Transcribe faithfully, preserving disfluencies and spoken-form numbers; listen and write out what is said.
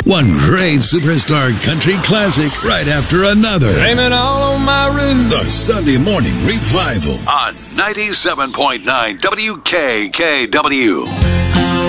One great superstar country classic right after another. Blame it all on my roots. The Sunday Morning Revival on ninety-seven point nine W K K W.